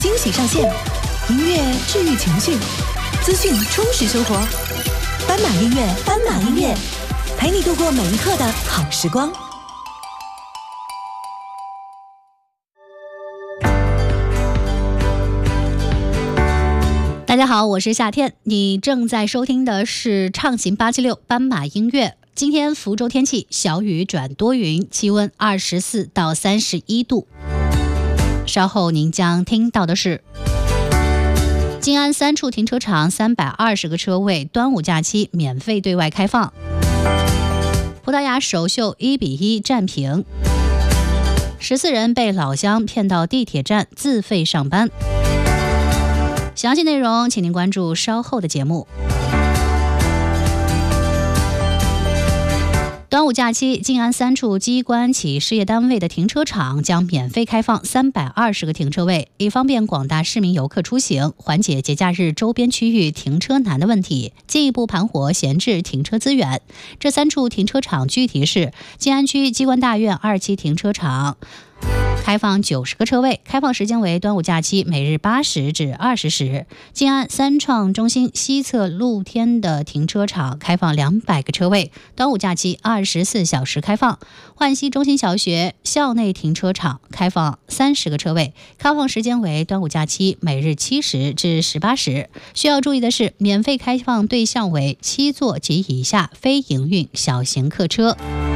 惊喜上线，音乐治愈情绪，资讯充实生活。斑马音乐，斑马音乐，陪你度过每一刻的好时光。 大家好，我是夏天，你正在收听的是畅行876斑马音乐。今天福州天气小雨转多云，气温24到31度。稍后您将听到的是静安3处停车场320个车位端午假期免费对外开放。葡萄牙首秀1-1战平，14人被老乡骗到地铁站自费上班。详细内容请您关注稍后的节目。端午假期，静安3处机关企事业单位的停车场将免费开放320个停车位，以方便广大市民游客出行，缓解节假日周边区域停车难的问题，进一步盘活闲置停车资源。这3处停车场具体是：静安区机关大院2期停车场开放90个车位，开放时间为端午假期每日8时至20时。静安3创中心西侧露天的停车场开放200个车位，端午假期24小时开放。浣溪中心小学校内停车场开放30个车位，开放时间为端午假期每日7时至18时。需要注意的是，免费开放对象为7座及以下非营运小型客车。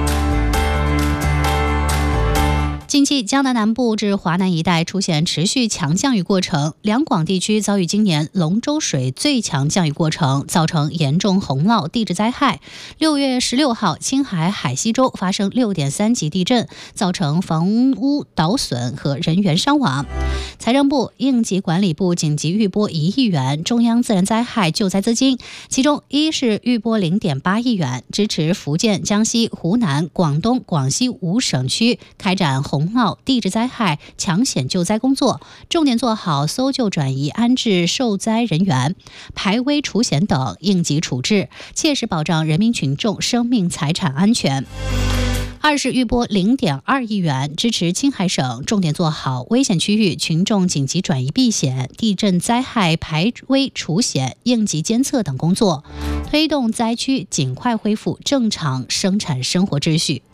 近期，江南南部至华南一带出现持续强降雨过程，两广地区遭遇今年龙舟水最强降雨过程，造成严重洪涝地质灾害。6月16号，青海海西州发生6.3级地震，造成房屋倒损和人员伤亡。财政部、应急管理部紧急预拨1亿元中央自然灾害救灾资金，其中一是预拨0.8亿元，支持福建、江西、湖南、广东、广西5省区开展洪涝地质灾害抢险救灾工作，重点做好搜救转移安置受灾人员、排危除险等应急处置，切实保障人民群众生命财产安全。二是预拨0.2亿元，支持青海省重点做好危险区域群众紧急转移避险、地震灾害排危除险、应急监测等工作，推动灾区尽快恢复正常生产生活秩序。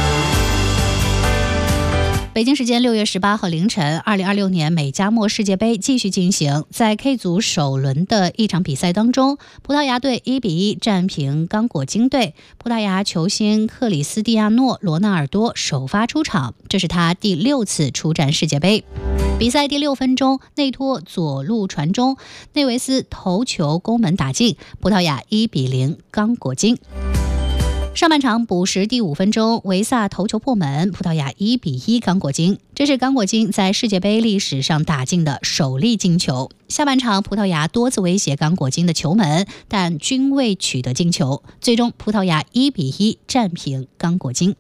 北京时间6月18号凌晨，2026年美加墨世界杯继续进行。在 K 组首轮的一场比赛当中，葡萄牙队1-1战平刚果金队。葡萄牙球星克里斯蒂亚诺·罗纳尔多首发出场，这是他第6次出战世界杯。比赛第6分钟，内托左路传中，内维斯头球攻门打进，葡萄牙1-0刚果金。上半场补时第5分钟，维萨头球破门，葡萄牙1-1刚果金。这是刚果金在世界杯历史上打进的首粒进球。下半场，葡萄牙多次威胁刚果金的球门，但均未取得进球。最终，葡萄牙1-1战平刚果金。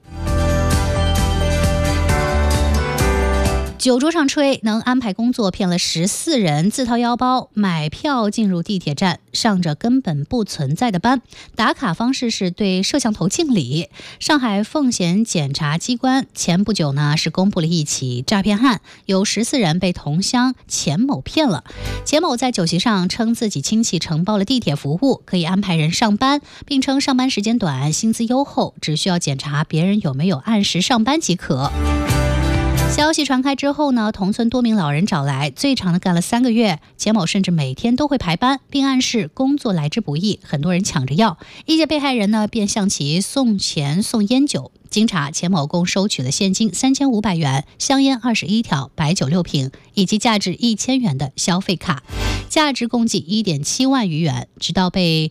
酒桌上吹，能安排工作骗了14人，自掏腰包买票进入地铁站，上着根本不存在的班。打卡方式是对摄像头敬礼。上海奉贤检察机关前不久呢是公布了一起诈骗案，有14人被同乡钱某骗了。钱某在酒席上称自己亲戚承包了地铁服务，可以安排人上班，并称上班时间短，薪资优厚，只需要检查别人有没有按时上班即可。消息传开之后呢，同村多名老人找来，最长的干了3个月。钱某甚至每天都会排班，并暗示工作来之不易，很多人抢着要。一些被害人呢，便向其送钱送烟酒。经查，钱某共收取了现金3500元、香烟21条、白酒6瓶，以及价值1000元的消费卡，价值共计1.7万余元。直到被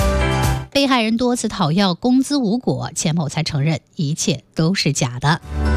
害人多次讨要工资无果，钱某才承认一切都是假的。